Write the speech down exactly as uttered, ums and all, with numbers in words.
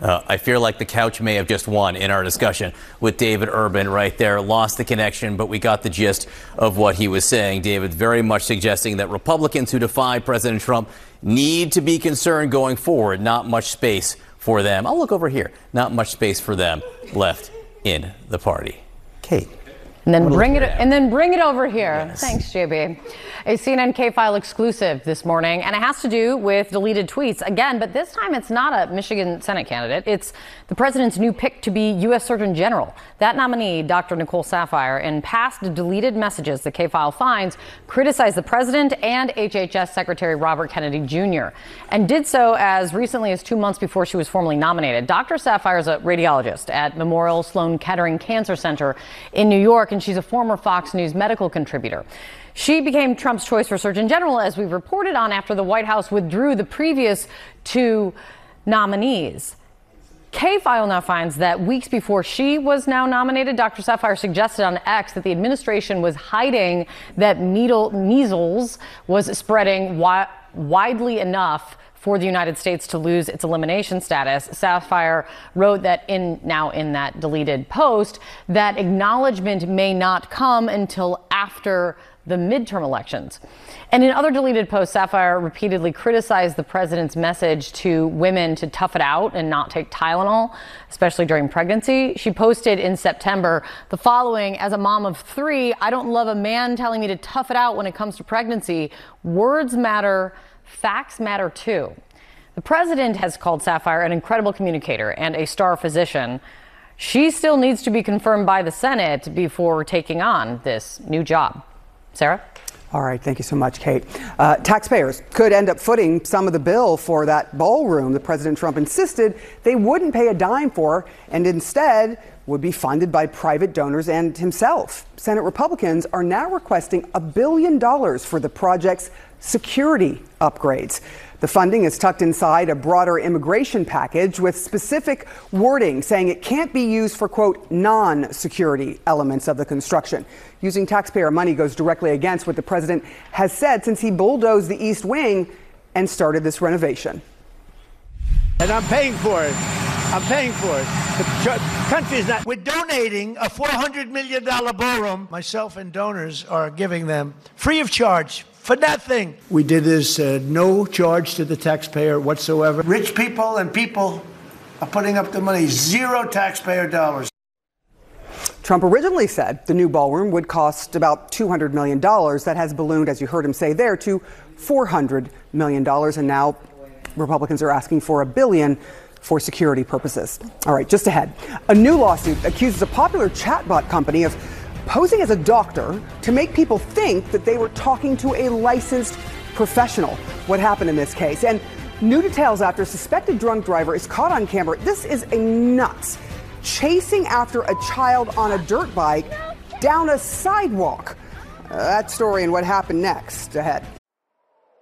Uh, I feel like the couch may have just won in our discussion with David Urban right there. Lost the connection, but we got the gist of what he was saying. David very much suggesting that Republicans who defy President Trump need to be concerned going forward. Not much space for them. I'll look over here. Not much space for them left in the party. Kate. And then bring it and then bring it over here. Yes. Thanks, J B. A C N N K-File exclusive this morning, and it has to do with deleted tweets again, but this time it's not a Michigan Senate candidate. It's the president's new pick to be U S Surgeon General. That nominee, Doctor Nicole Saphier, in past deleted messages the K-File finds, criticized the president and H H S Secretary Robert Kennedy Junior, and did so as recently as two months before she was formally nominated. Doctor Saphier is a radiologist at Memorial Sloan Kettering Cancer Center in New York, and she's a former Fox News medical contributor. She became Trump's choice for Surgeon General, as we reported on, after the White House withdrew the previous two nominees. K-File now finds that weeks before she was now nominated, Doctor Saphier suggested on X that the administration was hiding that needle, measles was spreading wi- widely enough for the United States to lose its elimination status. Saphier wrote that in now in that deleted post that acknowledgement may not come until after the midterm elections. And in other deleted posts, Saphier repeatedly criticized the president's message to women to tough it out and not take Tylenol, especially during pregnancy. She posted in September the following: as a mom of three, I don't love a man telling me to tough it out when it comes to pregnancy. Words matter. Facts matter too. The president has called Saphier an incredible communicator and a star physician. She still needs to be confirmed by the Senate before taking on this new job. Sarah? All right. Thank you so much, Kate. Uh, taxpayers could end up footing some of the bill for that ballroom that President Trump insisted they wouldn't pay a dime for, and instead would be funded by private donors and himself. Senate Republicans are now requesting a billion dollars for the project's security upgrades. The funding is tucked inside a broader immigration package with specific wording saying it can't be used for, quote, non-security elements of the construction. Using taxpayer money goes directly against what the president has said since he bulldozed the East Wing and started this renovation. And I'm paying for it. I'm paying for it. The tr- country is not. We're donating a four hundred million dollars ballroom. Myself and donors are giving them free of charge for nothing. We did this uh, no charge to the taxpayer whatsoever. Rich people and people are putting up the money, zero taxpayer dollars. Trump originally said the new ballroom would cost about two hundred million dollars. That has ballooned, as you heard him say there, to four hundred million dollars. And now Republicans are asking for a billion for security purposes. All right, just ahead. A new lawsuit accuses a popular chatbot company of posing as a doctor to make people think that they were talking to a licensed professional. What happened in this case? And new details after a suspected drunk driver is caught on camera. This is a nuts. Chasing after a child on a dirt bike down a sidewalk. Uh, that story and what happened next ahead.